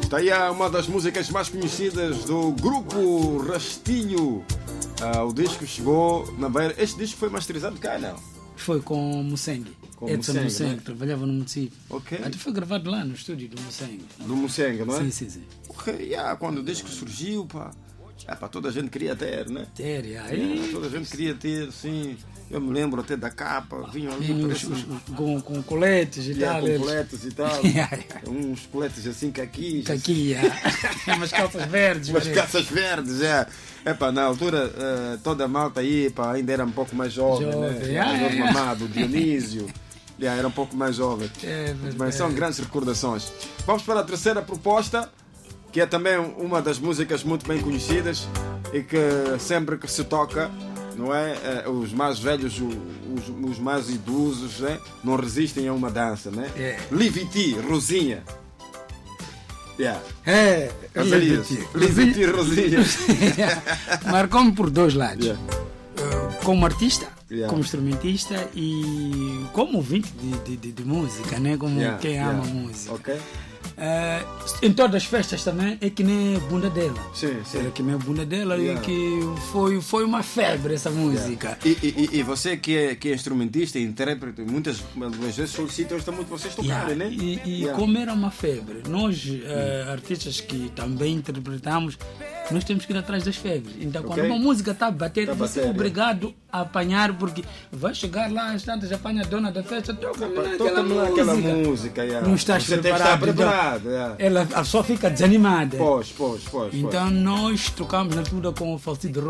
Está aí uma das músicas mais conhecidas do grupo Rastilho. O disco chegou na beira. Este disco foi masterizado cá, não? Foi com o Musengue. Edson Musengue, trabalhava no município. Ok. Até foi gravado lá no estúdio do Musengue. Do Musengue, não é? Sim. Ok, quando o disco surgiu, pá, toda a gente queria ter, né? Toda a gente queria ter, sim. Eu me lembro até da capa, vinham ali com coletes e tal. Com coletes e tal. Uns coletes assim, caquis. Umas calças verdes. Umas calças verdes, na altura, toda a malta aí, ainda era um pouco mais jovem, né? Mamado, Dionísio. Era um pouco mais jovem. Mas são grandes recordações. Vamos para a terceira proposta, que é também uma das músicas muito bem conhecidas e que sempre que se toca, não é? Os mais velhos, os mais idosos, né? Não resistem a uma dança, né? Liviti, Rosinha. Liviti, Rosinha. Marcou-me por dois lados. Como artista, como instrumentista e como ouvinte de música, né? Como quem ama música. Okay. Em todas as festas também é que nem Bunda Dela. Sim. Era que nem Bunda Dela e que foi uma febre essa música. E você que é instrumentista e intérprete, muitas vezes solicitam muito vocês tocarem, né? E como era uma febre, nós artistas que também interpretamos, nós temos que ir atrás das febres. Então quando uma música está a bater, você é obrigado a apanhar, porque vai chegar lá às tantas, apanha a dona da festa, toca-me aquela música. Não estás preparado. Ela só fica desanimada. Pois. Então nós tocamos na altura com o falecido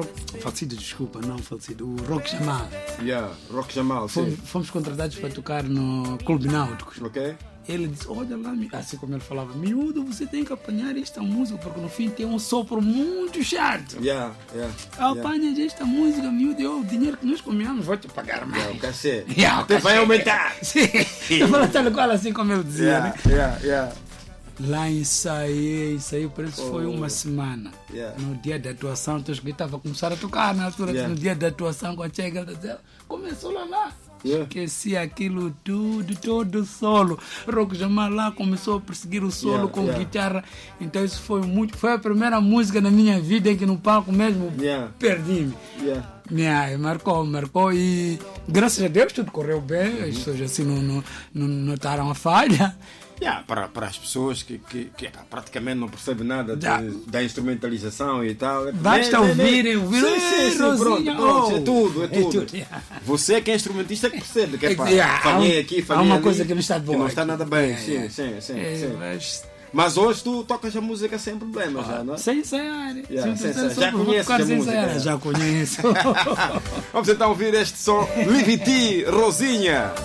o Rock Jamal. Rock Jamal, sim. Fomos contratados para tocar no Clube Náuticos. Ok. Ele disse, olha lá, assim como ele falava, miúdo, você tem que apanhar esta música, porque no fim tem um sopro muito chato. Apanha esta música, miúdo, o dinheiro que nós comemos, vou te pagar mais. O cachê. Vai aumentar. Sim. Eu falei tal qual assim como ele dizia, né? Lá ensaiei, parece que foi uma semana. No dia da atuação, eu estava a começar a tocar na altura, no dia da atuação, quando chega, ele dizia, começou lá. Esqueci aquilo tudo, todo o solo. Rock Jamal lá começou a perseguir o solo com guitarra. Então isso foi a primeira música na minha vida em que no palco mesmo perdi-me. Marcou e graças a Deus tudo correu bem. As pessoas assim não notaram a falha. Para as pessoas que praticamente não percebem nada da instrumentalização e tal. Basta ouvirem. Sim, pronto, é tudo. Você que é instrumentista que percebe que falhei aqui, falhei ali. Há uma ali, coisa que não está boa. Que não está nada bem. Sim. Mas hoje tu tocas a música sem problema, já, não é? Sem ensaiar. Já conheces a música? Já conheço. Vamos então ouvir este som. Liviti, Rosinha.